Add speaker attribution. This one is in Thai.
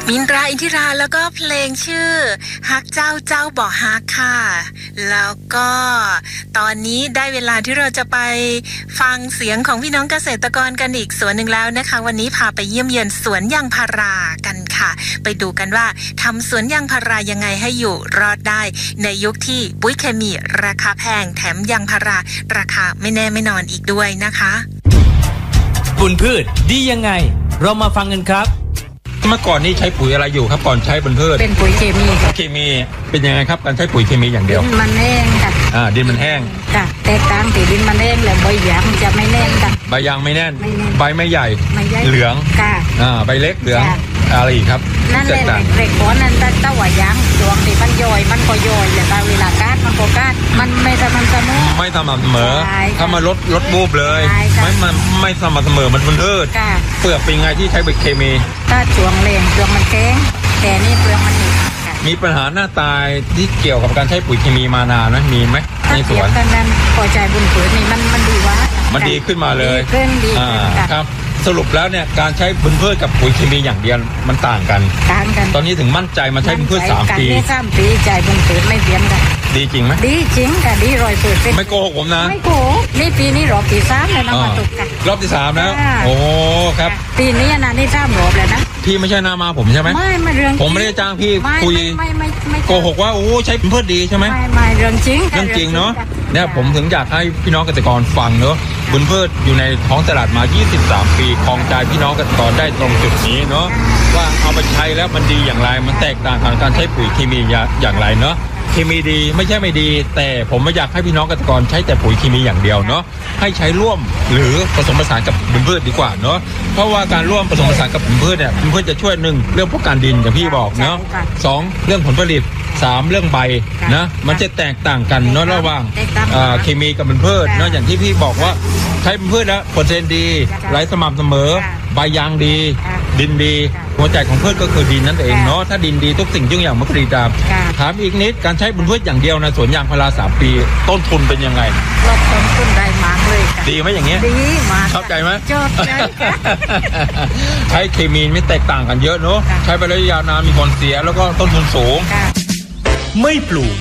Speaker 1: มินตราอินทิราแล้วก็เพลงชื่อฮักเจ้าเจ้าบ่ฮักค่ะแล้วก็ตอนนี้ได้เวลาที่เราจะไปฟังเสียงของพี่น้องเกษตรกรกันอีกสวนหนึ่งแล้วนะคะวันนี้พาไปเยี่ยมเยือนสวนยางพารากันค่ะไปดูกันว่าทำสวนยางพารายังไงให้อยู่รอดได้ในยุคที่ปุ๋ยเคมีราคาแพงแถมยางพาราราคาไม่แน่ไม่นอนอีกด้วยนะคะ
Speaker 2: ปุ๋ยพืชดียังไงเรามาฟังกันครับ
Speaker 3: เมื่อก่อนนี้ใช้ปุ๋ยอะไรอยู่ครับก่อนใช้บนพืช
Speaker 4: เป็นปุ๋ยเคมี
Speaker 3: เคมีเป็นยังไงครับการใช้ปุ๋ยเคมีอย่างเดียว
Speaker 4: ดินมันแห้งค่ะ
Speaker 3: ดินมันแห้ง
Speaker 4: ค่ะแตกต่างที่ดินมันแห้งแล้วใบยางจะไม่แน่นค่ะ
Speaker 3: ใบยางไม่แน่นใบไม่ใหญ่เหลือง
Speaker 4: ค่ะ
Speaker 3: ใบเล็กเหลืองอะไรอีกครับ
Speaker 4: นั่นแหละเล็กๆก้อนนั้นถ้าว่ายางดวงที่มันย่อยมันก็ย่อยแล้วเวลาการมันก็การมันไม่สม่ำเสมอ
Speaker 3: ถ้ามาลดบูบเลยไม่สม่ำเสมอมันพืชเปลือกเป็นไงที่ใช้ปุ๋ยเคมี
Speaker 4: ถ้าช่วงแรงช่วงมันแข็งแต่นี่เปลือกมัน
Speaker 3: มีปัญหาหน้าตายที่เกี่ยวกับการใช้ปุ๋ยเคมีมานานไหมมีไหมในสวน
Speaker 4: นั้นพอใจบุญผืนนี่มันดีวะ
Speaker 3: มันดีขึ้นมาเลย
Speaker 4: ดี
Speaker 3: ครับสรุปแล้วเนี่ยการใช้บุญพืชกับปุ๋ยเคมีอย่างเดียวมันต่างกันตอนนี้ถึงมั่นใจมาใช้บุญพืช3 ปี
Speaker 4: 3 ปีใจบุญผืนไม่เปลี่ยนกัน
Speaker 3: ดีจริงไหม
Speaker 4: ดีจริงค่ะดี100%
Speaker 3: ไม่โกหกผมนะ
Speaker 4: ไม่โกหกนี่ปีนี้รอบที่3เลยนะมาตกกัน
Speaker 3: รอบที่3แล้วโอ้ครับ
Speaker 4: ปีนี้นะนี่3รอบแล้วนะ
Speaker 3: พี่ไม่ใช่หน้ามาผมใช่ไหม
Speaker 4: ไม่เรื่อง
Speaker 3: ผมไม่ได้จ้างพี่คุย
Speaker 4: ไม่
Speaker 3: โกหกว่าโอ้ใช้บุญพืชดีใช่ไหม
Speaker 4: ไม่เรื่องจริง
Speaker 3: เนาะเนี่ยผมถึงอยากให้พี่น้องเกษตรกรฟังเนาะบุญพืชอยู่ในท้องตลาดมา23 ปีครองใจพี่น้องเกษตรกรได้ตรงจุดนี้เนาะว่าเอาไปใช้แล้วมันดีอย่างไรมันแตกต่างกับการใช้ปุ๋ยเคมีอย่างไรเนาะเคมีดีไม่ใช่ไม่ดีแต่ผมไม่อยากให้พี่น้องเกษตรกรใช้แต่ปุ๋ยเคมีอย่างเดียวเนาะให้ใช้ร่วมหรือผสมผสานกับบุญพืชดีกว่าเนาะเพราะว่าการร่วมผสมผสานกับบุญพืชเนี่ยบุญพืชจะช่วย1เรื่องพวกการดินอย่างพี่บอกเนาะ2เรื่องผลผลิต3เรื่องใบนะมันจะแตกต่างกันเนาะระหว่างเคมีกับบุญพืชเนาะอย่างที่พี่บอกว่าใช้บุญพืชแล้วเปอร์เซ็นต์ดีไหลสม่ำเสมอใบยางดีดินดีหัวใจของพืชก็คือดินนั่นเองเนาะถ้าดินดีทุกสิ่งทุกอย่างมันก็ดีตามถามอีกนิดการใช้บุญพืชอย่างเดียวนะสวนยางพารา3 ปีต้นทุนเป็นยังไง
Speaker 4: ต้นทุนได้มากเลย
Speaker 3: ดีไหมอย่างเงี้ย
Speaker 4: ดีมาก
Speaker 3: ชอบใจไหม
Speaker 4: ชอบใจ
Speaker 3: ใช้เคมีไม่แตกต่างกันเยอะเนาะใช้ไประยะยาวนานมีผลเสียแล้วก็ต้นทุนสูง
Speaker 2: ไม่ปลูก